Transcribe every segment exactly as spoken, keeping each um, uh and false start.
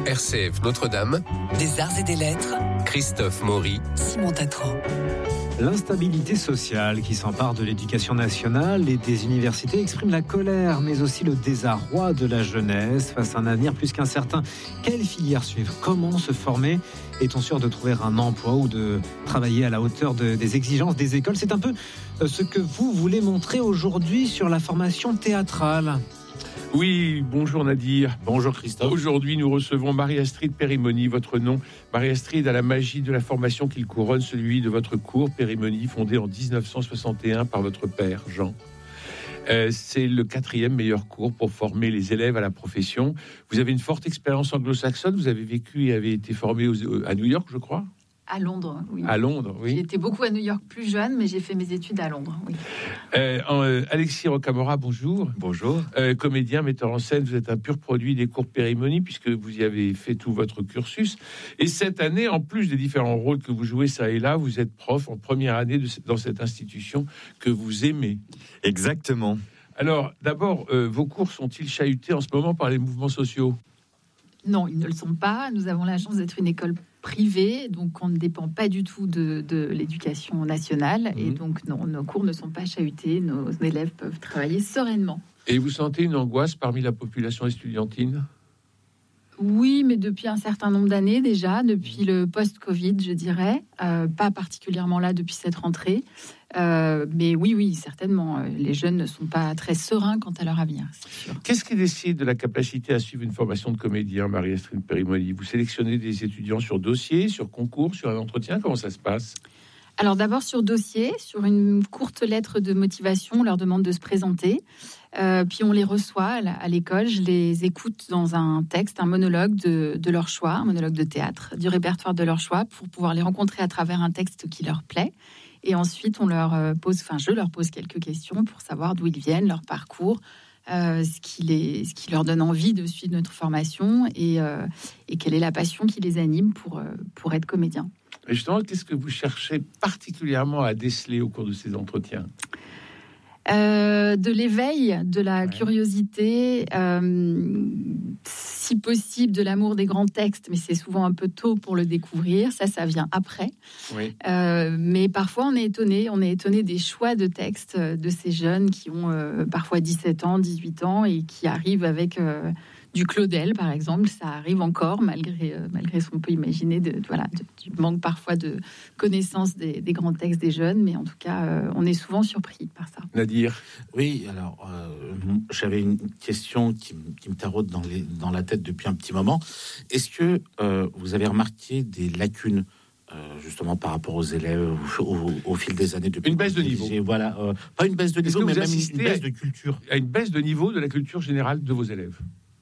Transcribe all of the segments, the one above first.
R C F Notre-Dame, des arts et des lettres, Christophe Maury, Simon Tatro. L'instabilité sociale qui s'empare de l'éducation nationale et des universités exprime la colère, mais aussi le désarroi de la jeunesse face à un avenir plus qu'incertain. Quelle filière suivre ? Comment se former ? Est-on sûr de trouver un emploi ou de travailler à la hauteur de, des exigences des écoles ? C'est un peu ce que vous voulez montrer aujourd'hui sur la formation théâtrale. Oui, bonjour Nadir. Bonjour Christophe. Aujourd'hui, nous recevons Marie-Astrid Périmoni, votre nom. Marie-Astrid a la magie de la formation qu'il couronne, celui de votre cours Périmoni, fondé en dix-neuf cent soixante et un par votre père, Jean. Euh, c'est le quatrième meilleur cours pour former les élèves à la profession. Vous avez une forte expérience anglo-saxonne, vous avez vécu et avez été formé aux, à New York, je crois. À Londres, oui. À Londres, oui. J'ai été beaucoup à New York plus jeune, mais j'ai fait mes études à Londres, oui. Euh, euh, Alexis Rocamora, bonjour. Bonjour. Euh, comédien, metteur en scène, vous êtes un pur produit des cours Périmoni, puisque vous y avez fait tout votre cursus. Et cette année, en plus des différents rôles que vous jouez ça et là, vous êtes prof en première année de, dans cette institution que vous aimez. Exactement. Alors, d'abord, euh, vos cours sont-ils chahutés en ce moment par les mouvements sociaux ? Non, ils ne le sont pas. Nous avons la chance d'être une école privée, donc on ne dépend pas du tout de, de l'éducation nationale. Mmh. Et donc, non, nos cours ne sont pas chahutés. Nos élèves peuvent travailler sereinement. Et vous sentez une angoisse parmi la population estudiantine ? Oui, mais depuis un certain nombre d'années déjà, depuis le post-Covid, je dirais. Euh, pas particulièrement là depuis cette rentrée. Euh, mais oui, oui, certainement. Les jeunes ne sont pas très sereins quant à leur avenir, c'est sûr. Qu'est-ce qui décide de la capacité à suivre une formation de comédien, Marie-Astrid Périmoni ? Vous sélectionnez des étudiants sur dossier, sur concours, sur un entretien ? Comment ça se passe ? Alors d'abord sur dossier, sur une courte lettre de motivation, on leur demande de se présenter. Euh, puis on les reçoit à l'école, je les écoute dans un texte, un monologue de, de leur choix, un monologue de théâtre, du répertoire de leur choix, pour pouvoir les rencontrer à travers un texte qui leur plaît. Et ensuite, on leur pose, enfin, je leur pose quelques questions pour savoir d'où ils viennent, leur parcours, euh, ce, qui les, ce qui leur donne envie de suivre notre formation et, euh, et quelle est la passion qui les anime pour, pour être comédien. Et justement, qu'est-ce que vous cherchez particulièrement à déceler au cours de ces entretiens ? Euh, de l'éveil, de la ouais. curiosité, euh, si possible de l'amour des grands textes, mais c'est souvent un peu tôt pour le découvrir. Ça, ça vient après. Oui. Euh, mais parfois, on est étonné. On est étonné des choix de textes de ces jeunes qui ont euh, parfois dix-sept ans, dix-huit ans et qui arrivent avec euh, du Claudel, par exemple. Ça arrive encore, malgré, euh, malgré ce qu'on peut imaginer de, de, voilà, de, du manque parfois de connaissance des, des grands textes des jeunes. Mais en tout cas, euh, on est souvent surpris par ça. Nadir ? Oui, alors, euh, j'avais une question qui, qui me taraude dans, les, dans la tête depuis un petit moment. Est-ce que euh, vous avez remarqué des lacunes Euh, justement par rapport aux élèves au, au, au fil des années depuis une baisse de niveau, voilà, euh, pas une baisse de niveau, mais même une baisse de culture, à une baisse de niveau de la culture générale de vos élèves.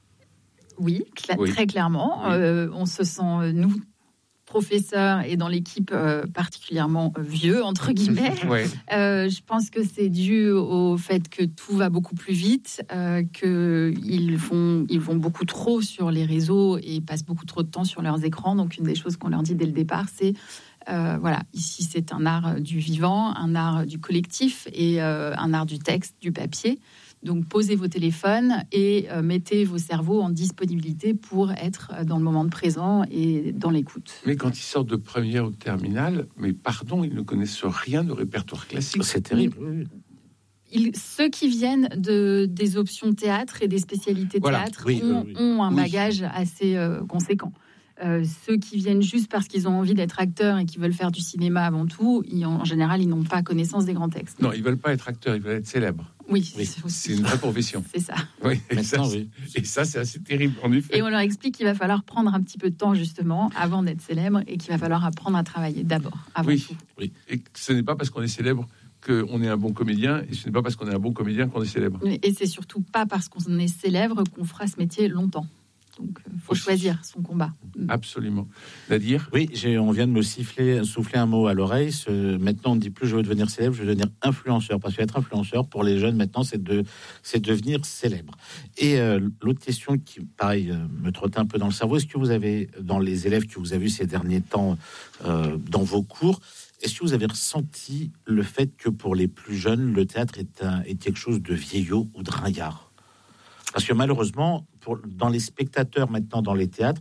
Oui, cl- oui. très clairement. Oui. Euh, on se sent, nous, professeurs et dans l'équipe euh, particulièrement vieux, entre guillemets. Ouais. Euh, je pense que c'est dû au fait que tout va beaucoup plus vite, euh, qu'ils vont, ils vont beaucoup trop sur les réseaux et passent beaucoup trop de temps sur leurs écrans. Donc, une des choses qu'on leur dit dès le départ, c'est euh, voilà, ici, c'est un art du vivant, un art du collectif et euh, un art du texte, du papier. Donc, posez vos téléphones et euh, mettez vos cerveaux en disponibilité pour être dans le moment présent et dans l'écoute. Mais quand ils sortent de première ou de terminale, mais pardon, ils ne connaissent rien de répertoire classique. C'est terrible. Ils, ils, ceux qui viennent de, des options théâtre et des spécialités voilà. théâtre oui, ont, oui. ont un oui. bagage assez euh, conséquent. Euh, ceux qui viennent juste parce qu'ils ont envie d'être acteurs et qui veulent faire du cinéma avant tout, ils, en général, ils n'ont pas connaissance des grands textes. Non, ils veulent pas être acteurs, ils veulent être célèbres. Oui, oui. C'est, c'est une vraie profession. C'est ça. Oui, et, ça, oui. et ça, c'est assez terrible, en effet. Et on leur explique qu'il va falloir prendre un petit peu de temps, justement, avant d'être célèbre, et qu'il va falloir apprendre à travailler d'abord, avant oui. tout. Oui, et ce n'est pas parce qu'on est célèbre qu'on est un bon comédien, et ce n'est pas parce qu'on est un bon comédien qu'on est célèbre. Et c'est surtout pas parce qu'on est célèbre qu'on fera ce métier longtemps. Donc, il faut Aussi. choisir son combat. Absolument. Nadir ? Oui, j'ai, on vient de me siffler, souffler un mot à l'oreille. Ce, maintenant, on ne dit plus je veux devenir célèbre, je veux devenir influenceur. Parce qu'être influenceur, pour les jeunes, maintenant, c'est, de, c'est devenir célèbre. Et euh, l'autre question qui, pareil, euh, me trottait un peu dans le cerveau, est-ce que vous avez, dans les élèves que vous avez vus ces derniers temps, euh, dans vos cours, est-ce que vous avez ressenti le fait que pour les plus jeunes, le théâtre est, un, est quelque chose de vieillot ou de ringard ? Parce que malheureusement, pour, dans les spectateurs maintenant dans les théâtres,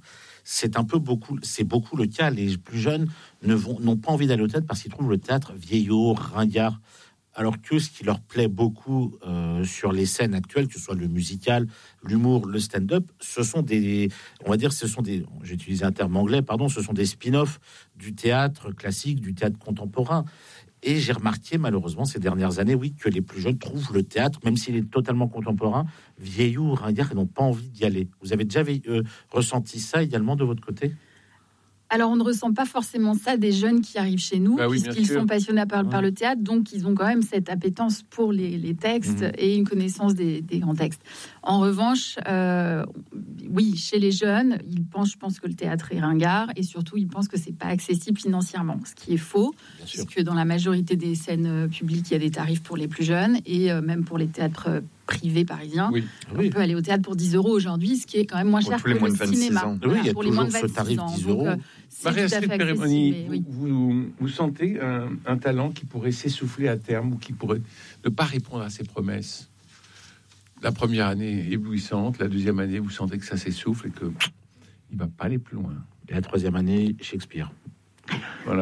c'est un peu beaucoup, c'est beaucoup le cas. Les plus jeunes ne vont, n'ont pas envie d'aller au théâtre parce qu'ils trouvent le théâtre vieillot, ringard. Alors que ce qui leur plaît beaucoup euh, sur les scènes actuelles, que ce soit le musical, l'humour, le stand-up, ce sont des, on va dire, ce sont des, j'ai utilisé un terme anglais, pardon, ce sont des spin-offs du théâtre classique, du théâtre contemporain. Et j'ai remarqué, malheureusement, ces dernières années, oui, que les plus jeunes trouvent le théâtre, même s'il est totalement contemporain, vieillot, ringard, et n'ont pas envie d'y aller. Vous avez déjà euh, ressenti ça également de votre côté ? Alors, on ne ressent pas forcément ça des jeunes qui arrivent chez nous, bah oui, puisqu'ils sont passionnés par, ouais. par le théâtre, donc ils ont quand même cette appétence pour les, les textes mmh. et une connaissance des, des grands textes. En revanche, euh, oui, chez les jeunes, ils pensent, je pense que le théâtre est ringard, et surtout, ils pensent que c'est pas accessible financièrement, ce qui est faux, Bien puisque sûr. Dans la majorité des scènes publiques, il y a des tarifs pour les plus jeunes, et euh, même pour les théâtres privés parisiens. Oui. On oui. peut aller au théâtre pour dix euros aujourd'hui, ce qui est quand même moins pour cher que le cinéma. Voilà, oui, il y a pour les moins de vingt-six tarif ans. dix euros. Donc, Marie-Astrid Périmoni, vous, oui. vous, vous sentez un, un talent qui pourrait s'essouffler à terme ou qui pourrait ne pas répondre à ses promesses? La première année éblouissante, la deuxième année, vous sentez que ça s'essouffle et que il va pas aller plus loin. Et la troisième année, Shakespeare. Voilà.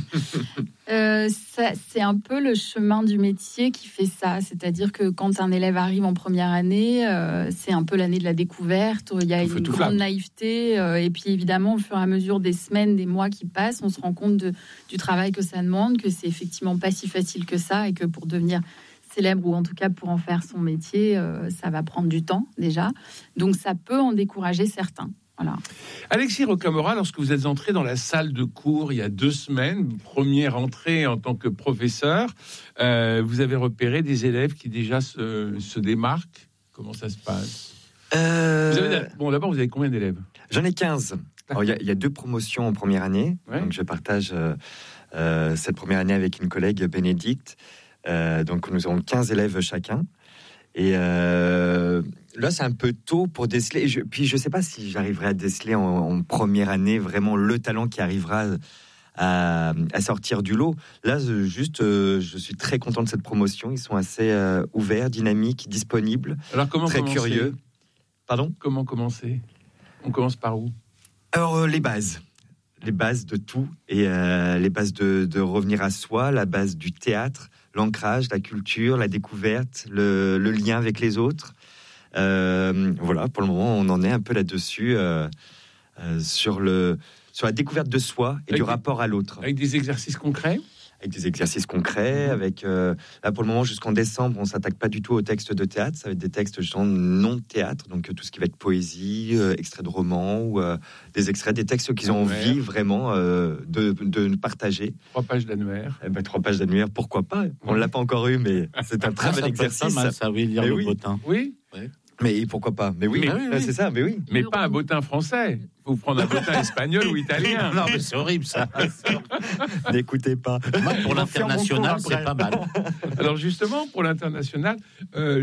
euh, ça, c'est un peu le chemin du métier qui fait ça. C'est-à-dire que quand un élève arrive en première année, euh, c'est un peu l'année de la découverte. Il y a une grande flamme. naïveté. Euh, et puis évidemment, au fur et à mesure des semaines, des mois qui passent, on se rend compte de, du travail que ça demande, que c'est effectivement pas si facile que ça et que pour devenir célèbre ou en tout cas pour en faire son métier, euh, ça va prendre du temps déjà. Donc ça peut en décourager certains. Voilà. Alexis Rocamora, lorsque vous êtes entré dans la salle de cours il y a deux semaines, première entrée en tant que professeur, euh, vous avez repéré des élèves qui déjà se, se démarquent. Comment ça se passe? euh... vous avez, Bon, d'abord, vous avez combien d'élèves? J'en ai quinze. Alors, il y, y a deux promotions en première année. Ouais. Donc, je partage euh, euh, cette première année avec une collègue, Bénédicte. Euh, donc, nous avons quinze élèves chacun. Et euh, là, c'est un peu tôt pour déceler. Je, puis, je ne sais pas si j'arriverai à déceler en, en première année vraiment le talent qui arrivera à, à sortir du lot. Là, juste, euh, je suis très content de cette promotion. Ils sont assez euh, ouverts, dynamiques, disponibles, Alors, comment très commencer curieux. Pardon ? Comment commencer ? On commence par où ? Alors, euh, les bases. Les bases de tout. Et euh, les bases de, de revenir à soi, la base du théâtre, l'ancrage, la culture, la découverte, le, le lien avec les autres. Euh, voilà, pour le moment, on en est un peu là-dessus, euh, euh, sur, le, sur la découverte de soi et avec du des, rapport à l'autre. Avec des exercices concrets ? Avec des exercices concrets, mmh. avec... Euh, là, pour le moment, jusqu'en décembre, on ne s'attaque pas du tout aux textes de théâtre. Ça va être des textes genre non-théâtre, donc tout ce qui va être poésie, euh, extraits de romans, ou euh, des extraits, des textes qu'ils ont Annuaire. envie vraiment euh, de, de partager. Trois pages d'annuaire. Eh ben, trois pages d'annuaire, pourquoi pas ? On ne l'a pas encore eu, mais c'est un très ah, bon exercice. Mal, ça veut lire mais le oui. bottin. Oui, oui. Mais pourquoi pas ? Mais oui, mais, oui, oui. c'est ça, mais oui. Mais pas un bottin français. Faut prendre un bottin espagnol ou italien. Non, mais c'est horrible, ça. N'écoutez pas. Moi, pour l'international, c'est pas mal. Alors justement, pour l'international... Euh,